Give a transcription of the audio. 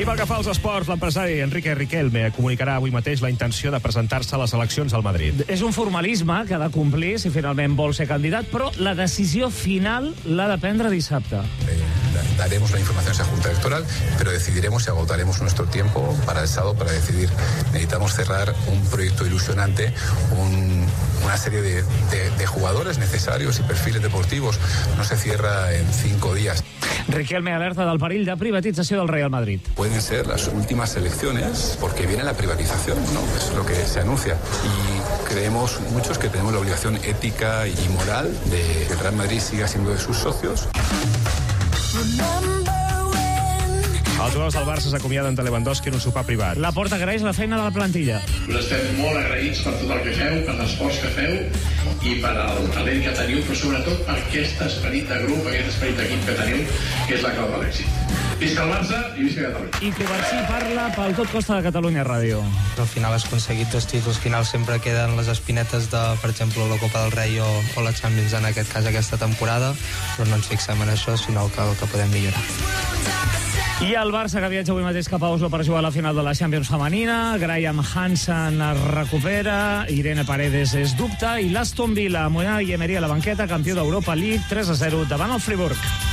I pel que fa als esports, l'empresari Enrique Riquelme comunicarà avui mateix la intenció de presentar-se a les eleccions al Madrid. És un formalisme que ha de complir si finalment vol ser candidat, però la decisió final l'ha de prendre dissabte. Daremos la información a esa Junta Electoral, pero decidiremos y agotaremos nuestro tiempo para el sábado para decidir. Necesitamos cerrar un proyecto ilusionante, una serie de jugadores necesarios y perfiles deportivos. No se cierra en 5 días. Riquelme alerta del perill de privatització del Real Madrid. Pueden ser las últimas elecciones porque viene la privatización, ¿no? Es lo que se anuncia. Y creemos muchos que tenemos la obligación ética y moral de que el Real Madrid siga siendo de sus socios. Els jugadors del Barça s'acomiaden de Lewandowski en un sopar privat. La Porta agraeix la feina de la plantilla. Us estem molt agraïts per tot el que feu, per l'esforç que feu i per el talent que teniu, però sobretot per aquest esperit de grup, aquest esperit d'equip que teniu, que és la clau de l'èxit. Visca el Barça i visca Catalunya. I Covarsí parla pel Tot Costa de Catalunya Ràdio. Al final has aconseguit 2 títols, al final sempre queden les espinetes de, per exemple, la Copa del Rei o la Champions, en aquest cas aquesta temporada, però no ens fixem en això, sinó que podem millorar. I el Barça, que viatja avui mateix cap a Oslo per jugar a la final de la Champions femenina. Graham Hansen es recupera, Irene Paredes és dubte, i l'Aston Villa, amb Unai Emery a la banqueta, campió d'Europa League, 3-0 davant el Friburg.